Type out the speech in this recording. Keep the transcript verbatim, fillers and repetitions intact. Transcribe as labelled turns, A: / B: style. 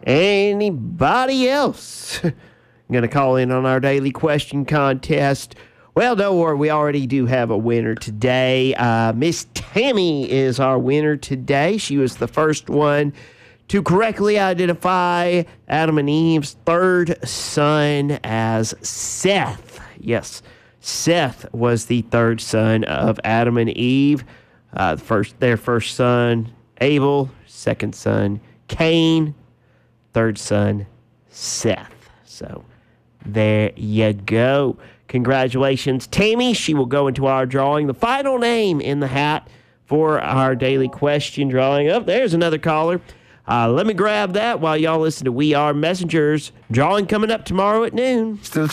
A: Anybody else going to call in on our daily question contest? Well, don't worry, we already do have a winner today. Uh, Miss Tammy is our winner today. She was the first one to correctly identify Adam and Eve's third son as Seth. Yes, Seth was the third son of Adam and Eve. Uh, first, their first son, Abel. Second son, Cain. Third son, Seth. So there you go. Congratulations, Tammy. She will go into our drawing. The final name in the hat for our daily question drawing. Oh, there's another caller. Uh, let me grab that while y'all listen to We Are Messengers. Drawing coming up tomorrow at noon.
B: Still